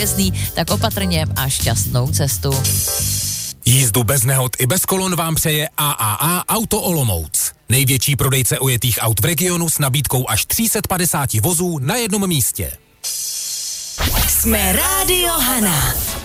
jezdí, tak opatrně a šťastnou cestu. Jízdu bez nehod i bez kolon vám přeje AAA Auto Olomouc. Největší prodejce ojetých aut v regionu s nabídkou až 350 vozů na jednom místě. Jsme Rádio Hana.